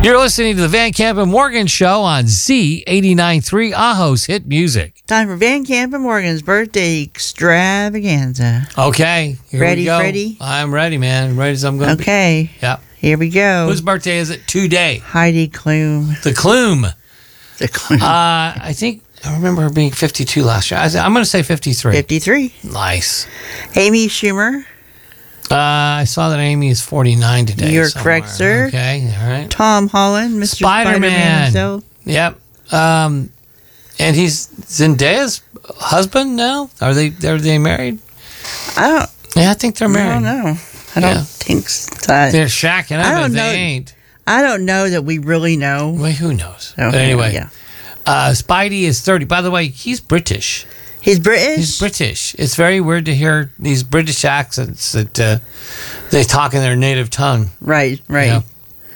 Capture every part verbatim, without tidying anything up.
You're listening to the Van Camp and Morgan Show on Z eighty-nine point three, Aho's Hit Music. Time for Van Camp and Morgan's birthday extravaganza. Okay, here ready, we go. Freddie? I'm ready, man. Ready as I'm going to okay. be. Okay. Yep. Here we go. Whose birthday is it today? Heidi Klum. The Klum. The Klum. Uh, I think, I remember her being fifty-two last year. I, I'm going to say fifty-three. fifty-three. Nice. Amy Schumer. Uh, I saw that Amy is forty-nine today. You're somewhere. correct, sir. Okay, all right. Tom Holland, Mister Spider-Man. Spider-Man himself. Yep. Um, and he's Zendaya's husband now? Are they are they married? I don't. Yeah, I think they're married. I don't know. I don't Yeah. think so. They're shacking up, I don't but know. they ain't. I don't know that we really know. Well, who knows? Okay, But anyway, yeah. uh, Spidey is thirty. By the way, he's British. He's British. He's British. It's very weird to hear these British accents that uh, they talk in their native tongue. Right, right. You know,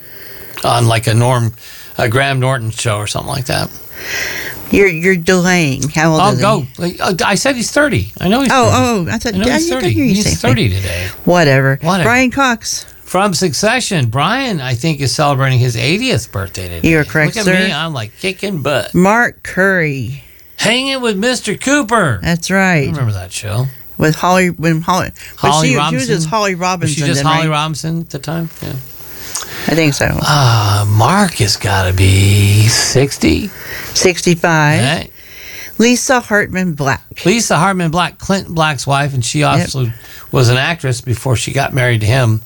on like a Norm, a Graham Norton show or something like that. You're you're delaying. How old I'll is go. he? Like, uh, I said he's thirty. I know he's thirty. Oh, oh, I thought I know yeah, he's you- thirty. you- you He's say- thirty today. Whatever. Whatever. Brian Cox. From Succession, Brian, I think, is celebrating his eightieth birthday today. You are correct, Look at sir. me. I'm like kicking butt. Mark Curry. Hanging with Mister Cooper. That's I right. remember that show. With Holly, when Holly, but Holly she, she Robinson? was just Holly Was Robinson. she just then, Holly right? Robinson at the time? Yeah. I think so. Uh, Mark has got to be sixty. Sixty-five. Right? Lisa Hartman Black. Lisa Hartman Black, Clinton Black's wife, and she also was an actress before she got married to him.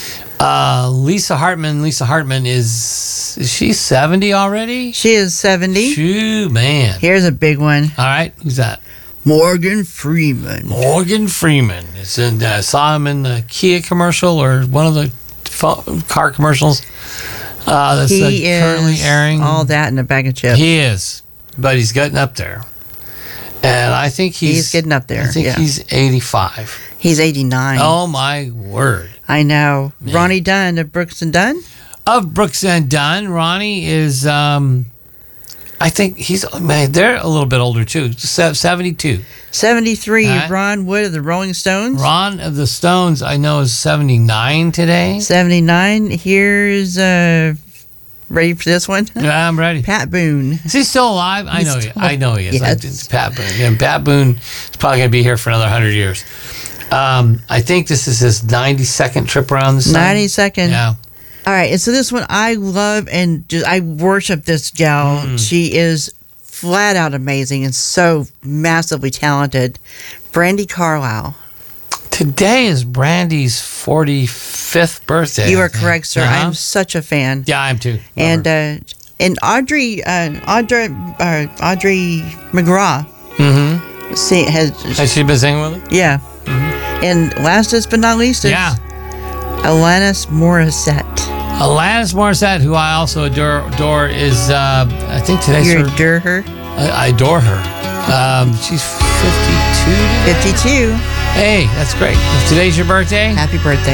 Uh, Lisa Hartman, Lisa Hartman is, is she seventy already? She is seventy. Shoo, man. Here's a big one. All right, who's that? Morgan Freeman. Morgan Freeman. It's in, I saw him in the Kia commercial or one of the pho- car commercials. Uh, that's He uh, is currently airing. all that in a bag of chips. He is, but he's getting up there. And I think he's, He's getting up there, I think yeah. he's eighty-five. He's eighty-nine. Oh, my word. I know. Man. Ronnie Dunn of Brooks and Dunn. Of Brooks and Dunn, Ronnie is, um, I think he's, man, they're a little bit older too. Se- seventy-two. seventy-three. All right. Ron Wood of the Rolling Stones. Ron of the Stones, I know, is seventy-nine today. seventy-nine. Here's, uh, ready for this one? Yeah, I'm ready. Pat Boone. Is he still alive? I He's know. He, still- I know he is. I, yes. it's Pat Boone. Yeah, Pat Boone is probably going to be here for another hundred years. Um, I think this is his ninety-second trip around the sun. ninety-second. Yeah. All right, and so this one I love and just, I worship this gal. Mm. She is flat out amazing and so massively talented. Brandy Carlisle. Today is Brandy's forty-fifth birthday. You I are think. correct, sir. Uh-huh. I'm such a fan. Yeah, I am too. And uh, and Audrey uh, Audrey uh, Audrey McGraw mm-hmm. sing, has Has she been singing with it? yeah. And last but not least is Yeah. Alanis Morissette. Alanis Morissette, who I also adore, adore is, uh, I think today's You her. adore her. I, I adore her. Um, she's fifty-two. fifty-two. Hey, that's great. If today's your birthday, Happy birthday.